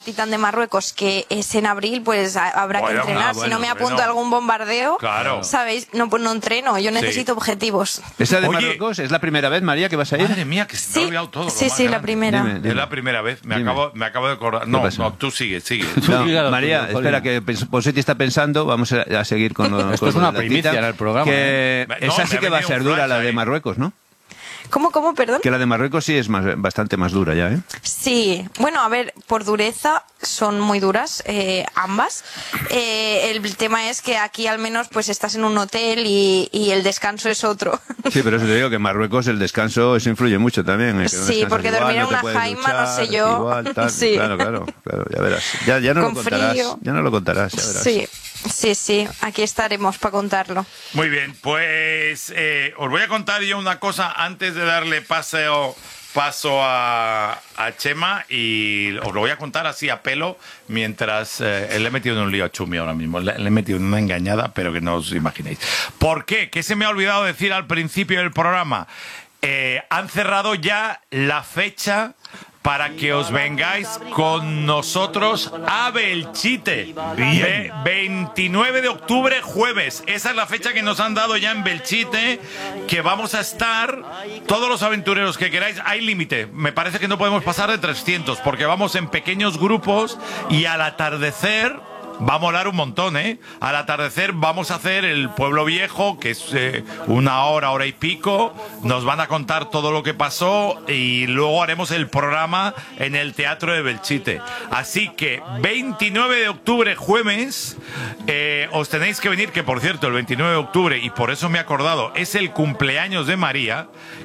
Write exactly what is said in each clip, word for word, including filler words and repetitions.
Titán de Marruecos, que es en abril, pues a, habrá Bueno, que entrenar. bueno, si no me apunto bueno. a algún bombardeo, Claro. ¿sabéis? No, pues no entreno, yo necesito Sí. objetivos. ¿Esa de Oye. Marruecos es la primera vez, María, que vas a ir? Madre mía, que se me Sí, ha olvidado todo. lo sí, más sí, la grande. primera. Dime, dime. Es la primera vez. Me Dime. acabo, me acabo de acordar. No, pasa? no, tú sigue, sigue. No, Dígalo, María, Jolín. espera, que Posetti está pensando, vamos a, a seguir con lo, Esto con es lo una de la primicia cita, en el programa, Que ¿eh? esa No, sí me que ha va a venido ser un dura, flash la de ahí. Marruecos, ¿no? ¿Cómo, cómo, perdón? Que la de Marruecos sí es más, bastante más dura ya, ¿eh? Sí, bueno, a ver, por dureza son muy duras eh, ambas. Eh, el tema es que aquí al menos pues estás en un hotel y, y el descanso es otro. Sí, pero eso te digo que en Marruecos el descanso eso influye mucho también. ¿eh? Que no Sí, descansas porque igual, dormir en no te una puedes jaima, no sé duchar, yo. igual, tal. Sí. Claro, claro, claro, ya verás. Ya, ya no Con lo contarás, frío. ya no lo contarás, ya verás. Sí, sí, sí, aquí estaremos para contarlo. Muy bien, pues eh, os voy a contar yo una cosa antes de darle paseo, paso a, a Chema, y os lo voy a contar así a pelo mientras eh, le he metido en un lío a Chumi ahora mismo. Le, le he metido en una engañada, pero que no os imaginéis. ¿Por qué? ¿Qué se me ha olvidado decir al principio del programa? Eh, han cerrado ya la fecha para que os vengáis con nosotros a Belchite. Ve- veintinueve de octubre, jueves. Esa es la fecha que nos han dado ya en Belchite, que vamos a estar todos los aventureros que queráis. Hay límite. Me parece que no podemos pasar de trescientos, porque vamos en pequeños grupos y al atardecer... Va a molar un montón, ¿eh? Al atardecer vamos a hacer el Pueblo Viejo, que es eh, una hora, hora y pico. Nos van a contar todo lo que pasó y luego haremos el programa en el Teatro de Belchite. Así que veintinueve de octubre, jueves, eh, os tenéis que venir, que por cierto, el veintinueve de octubre, y por eso me he acordado, es el cumpleaños de María.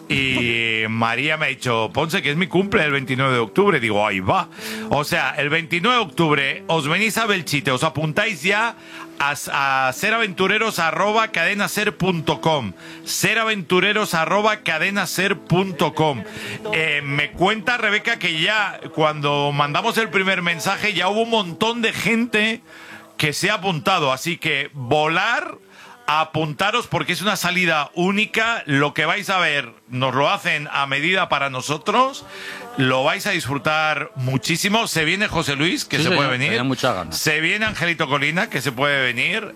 Y María me ha dicho, Ponce, que es mi cumple el veintinueve de octubre. Digo, ahí va. O sea, el veintinueve de octubre os venís a Belchite, os apuntáis ya a, a seraventureros arroba cadenaser punto com. seraventureros arroba cadenaser punto com. Eh, me cuenta Rebeca que ya cuando mandamos el primer mensaje ya hubo un montón de gente que se ha apuntado. Así que volar... apuntaros porque es una salida única. Lo que vais a ver nos lo hacen a medida para nosotros. Lo vais a disfrutar muchísimo. Se viene José Luis, que Sí, se señor, puede venir. tenía muchas ganas. Se viene Angelito Colina, que se puede venir.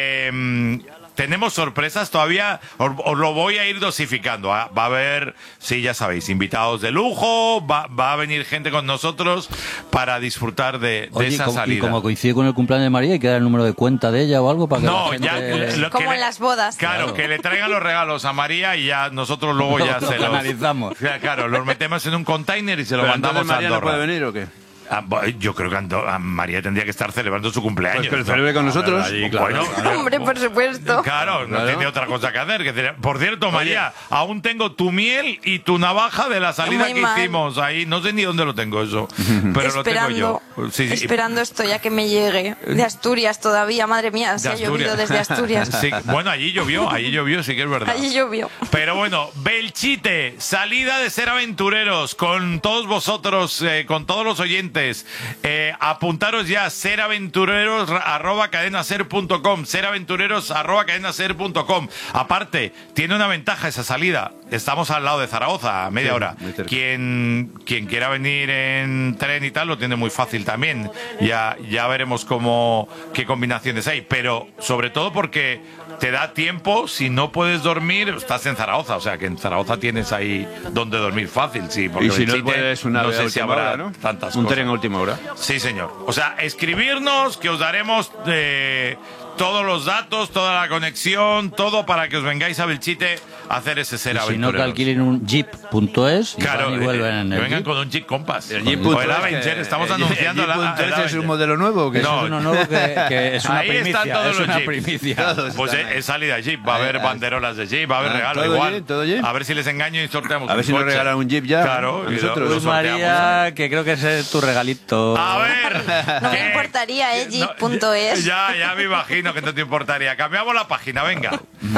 Eh, tenemos sorpresas todavía. Os, os lo voy a ir dosificando. ¿eh? Va a haber, sí, ya sabéis, invitados de lujo. Va, va a venir gente con nosotros para disfrutar de, de Oye, esa como- salida. y como coincide con el cumpleaños de María, hay que dar el número de cuenta de ella o algo para que No, la ya, gente... lo que Como le- en las bodas. Claro, Claro. que le traigan los regalos a María y ya nosotros luego ya Lo se los analizamos. Ya, claro, los metemos en un container y se lo Pero mandamos entonces a María no Andorra. puede venir o qué? Ah, bu- yo creo que Ando- a María tendría que estar celebrando su cumpleaños. Pues que lo ¿no? celebre con nosotros. Allí, bueno, Hombre, por supuesto. claro, no Claro. tiene otra cosa que hacer. que tener- Por cierto, María, aún tengo tu miel y tu navaja de la salida Muy que mal. hicimos ahí. No sé ni dónde lo tengo eso, pero lo tengo yo. Esperando, Sí, sí. esperando esto ya que me llegue. De Asturias todavía, madre mía, se De ha llovido desde Asturias. Sí, bueno, allí llovió, allí llovió, sí que es verdad. Allí llovió. Pero bueno, Belchite, salida de Ser Aventureros, con todos vosotros, eh, con todos los oyentes. Eh, apuntaros ya, seraventureros arroba cadenaser punto com, seraventureros arroba cadenaser punto com. Aparte, tiene una ventaja esa salida. Estamos al lado de Zaragoza, a media Sí, hora. muy cerca. Quien, quien quiera venir en tren y tal, lo tiene muy fácil también. Ya, ya veremos cómo, qué combinaciones hay. Pero sobre todo porque te da tiempo, si no puedes dormir, estás en Zaragoza. O sea, que en Zaragoza tienes ahí donde dormir fácil, sí. Porque Y si no Belchite, puedes una no vez a sé si última habrá hora, ¿no? tantas Un cosas. tren a última hora. Sí, señor. O sea, escribirnos, que os daremos eh, todos los datos, toda la conexión, todo para que os vengáis a Belchite a hacer ese ser Y si no, que aventureros. alquilen un jeep punto es y Claro, van y eh, vuelven en que el vengan jeep. con un Jeep Compass. El o Jeep punto el es Avenger, que- estamos el- anunciando el la, Jeep punto el es es un Avenger. modelo nuevo o qué? No, Es uno nuevo que, que es una Ahí están primicia, todos es los una jeeps. primicia. Todos. Pues están es, ahí. es salida Jeep, va a Ahí, haber ahí. banderolas de Jeep, va a haber Ah, regalo todo igual. Jeep, todo Jeep. A ver si les engaño y sorteamos A un ver si nos coche. regalan un Jeep ya. Claro, a y lo- nosotros. lo Pues sorteamos. María, que creo que ese es tu regalito. A ver. No me ¿qué? importaría, eh, No, jeep punto es. Ya, ya me imagino que no te importaría. Cambiamos la página, venga.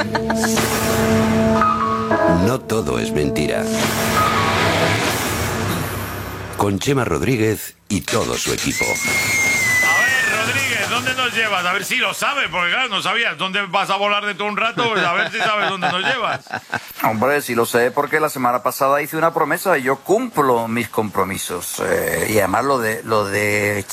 No todo es mentira. Con Chema Rodríguez y todo su equipo. A ver, Rodríguez, ¿dónde nos llevas? A ver si lo sabes, porque claro, no sabías dónde vas a volar de todo un rato, pues a ver si sabes dónde nos llevas. Hombre, sí lo sé porque la semana pasada hice una promesa y yo cumplo mis compromisos. Eh, y además lo de, lo de